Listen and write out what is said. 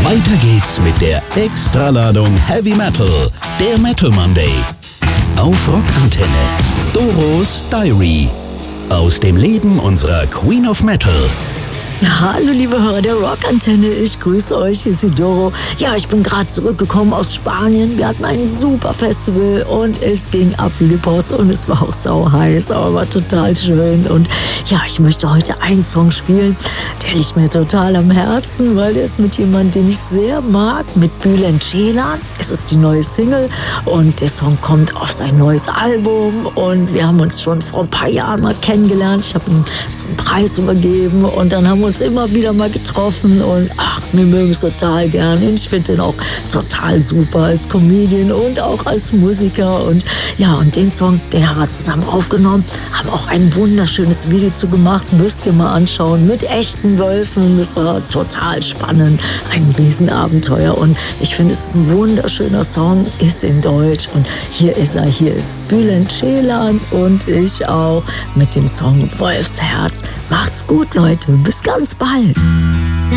Weiter geht's mit der Extraladung Heavy Metal, der Metal Monday. Auf Rockantenne. Doros Diary. Aus dem Leben unserer Queen of Metal. Hallo liebe Hörer der Rockantenne, ich grüße euch, hier ist die Doro. Ja, ich bin gerade zurückgekommen aus Spanien. Wir hatten ein super Festival und es ging ab wie die Post und es war auch sau heiß, aber war total schön. Und ja, ich möchte heute einen Song spielen, der liegt mir total am Herzen, weil der ist mit jemandem, den ich sehr mag, mit Bülent Ceylan. Es ist die neue Single und der Song kommt auf sein neues Album und wir haben uns schon vor ein paar Jahren mal kennengelernt. Ich habe ihm so einen Preis übergeben und dann haben wir uns immer wieder mal getroffen und wir mögen es total gern und ich finde den auch total super als Comedian und auch als Musiker und ja, und den Song, den haben wir zusammen aufgenommen, haben auch ein wunderschönes Video zu gemacht, müsst ihr mal anschauen, mit echten Wölfen, das war total spannend, ein Riesenabenteuer und ich finde, es ist ein wunderschöner Song, ist in Deutsch und hier ist er, hier ist Bülent Ceylan und ich auch mit dem Song Wolfsherz. Macht's gut, Leute, bis ganz bald.